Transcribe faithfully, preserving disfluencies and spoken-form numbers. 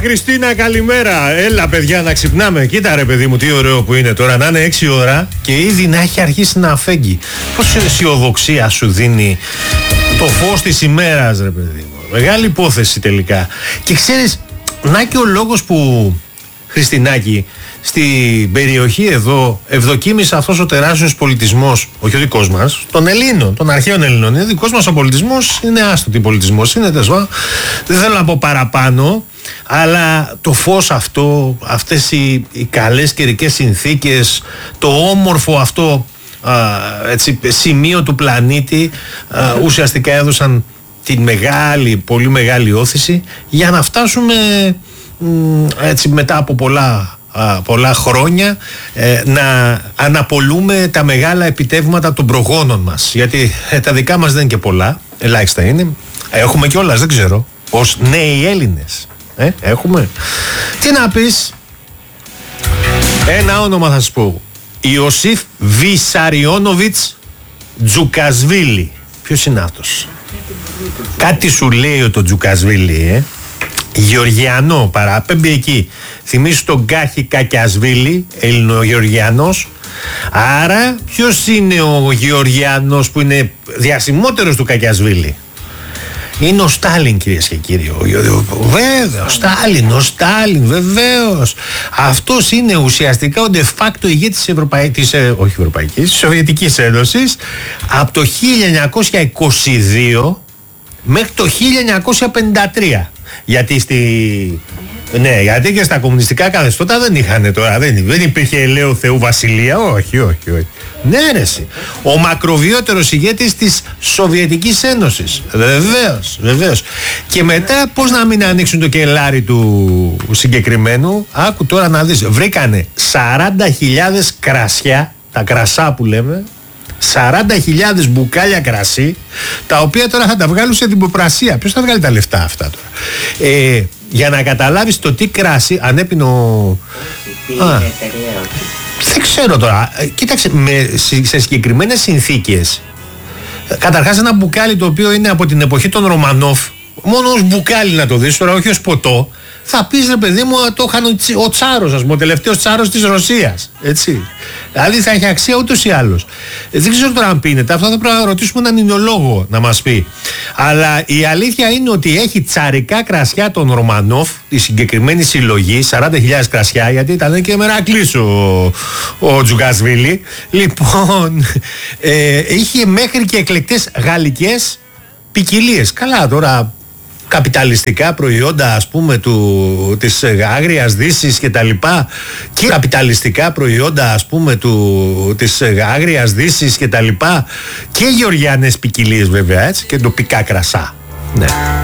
Χριστίνα, καλημέρα. Έλα, παιδιά, να ξυπνάμε. Κοίτα, ρε παιδί μου, τι ωραίο που είναι τώρα να είναι έξι ώρα και ήδη να έχει αρχίσει να φέγγει. Πόση αισιοδοξία σου δίνει το φως της ημέρας, ρε παιδί μου. Μεγάλη υπόθεση τελικά. Και ξέρεις, να και ο λόγος που, Χριστινάκη, στην περιοχή εδώ ευδοκίμησε αυτός ο τεράστιος πολιτισμός, όχι ο δικός μας, των Ελλήνων, των αρχαίων Ελλήνων. Ο δικός μας ο πολιτισμός είναι άστοτη πολιτισμός, είναι τεσβά. Δεν θέλω να πω παραπάνω, αλλά το φως αυτό, αυτές οι, οι καλές καιρικές συνθήκες, το όμορφο αυτό α, έτσι, σημείο του πλανήτη α, ουσιαστικά έδωσαν την μεγάλη, πολύ μεγάλη όθηση για να φτάσουμε μ, έτσι μετά από πολλά Α, πολλά χρόνια ε, να αναπολούμε τα μεγάλα επιτεύγματα των προγόνων μας, γιατί ε, τα δικά μας δεν είναι και πολλά, ελάχιστα είναι. Έχουμε κιόλας, δεν ξέρω, ως νέοι Έλληνες ε, έχουμε. Τι να πεις, ένα όνομα θα σας πω, Ιωσήφ Βισαριόνοβιτς Τζουκασβίλη. Ποιος είναι αυτός? Κάτι σου λέει το Τζουκασβίλη, ε Γεωργιανό, παραπέμπει εκεί. Θυμίσου τον Κάχη Κακιασβίλη, Ελληνογεωργιανός. Άρα ποιος είναι ο Γεωργιανός που είναι διασημότερος του Κακιασβίλη? Είναι ο Στάλιν, κυρίες και κύριοι. Βέβαια, ο Στάλιν, ο Στάλιν, βεβαίως. Αυτός είναι ουσιαστικά ο de facto ηγέτης της Ευρωπαϊκής, όχι Ευρωπαϊκής, της Σοβιετικής Ένωσης από το χίλια εννιακόσια είκοσι δύο μέχρι το χίλια εννιακόσια πενήντα τρία. Γιατί στη... Ναι, γιατί και στα κομμουνιστικά καθεστώτα δεν είχαν τώρα, δεν, δεν υπήρχε ελαίο Θεού βασιλεία, όχι, όχι, όχι. Ναι, ρε, ο μακροβιότερος ηγέτης της Σοβιετικής Ένωσης. Βεβαίως, βεβαίως. Και μετά πώς να μην ανοίξουν το κελάρι του συγκεκριμένου? Άκου τώρα να δεις, βρήκανε σαράντα χιλιάδες κρασιά, τα κρασά που λέμε, σαράντα χιλιάδες μπουκάλια κρασί, τα οποία τώρα θα τα βγάλουν σε δημοπρασία. Ποιος θα βγάλει τα λεφτά αυτά τώρα? Ε, για να καταλάβεις το τι κράσι, ανέπινο... Α, δεν ξέρω τώρα. Κοίταξε, με, σε συγκεκριμένες συνθήκες, καταρχάς ένα μπουκάλι το οποίο είναι από την εποχή των Ρωμανόφ, μόνο ως μπουκάλι να το δεις τώρα, όχι ως ποτό, θα πεις, ρε παιδί μου, το είχαν ο Τσάρος, ας πούμε, ο τελευταίος Τσάρος της Ρωσίας. Έτσι. Δηλαδή θα έχει αξία ούτως ή άλλως. Δεν ξέρω τώρα αν πίνεται. Αυτό θα πρέπει να ρωτήσουμε έναν ινολόγο να μας πει. Αλλά η αλήθεια είναι ότι έχει τσαρικά κρασιά των Ρωμανόφ, η συγκεκριμένη συλλογή, σαράντα χιλιάδες κρασιά, γιατί ήταν και Μερακλής ο, ο Τζουγκασβίλη. Λοιπόν, ε, είχε μέχρι και εκλεκτές γαλλικές ποικιλίες. Καλά τώρα. Καπιταλιστικά προϊόντα, ας πούμε, του, της Άγριας Δύσης και τα λοιπά, και καπιταλιστικά προϊόντα, ας πούμε, του, της Άγριας Δύσης και τα λοιπά, και γεωργιανές ποικιλίες βέβαια, έτσι, και τοπικά κρασά. Ναι.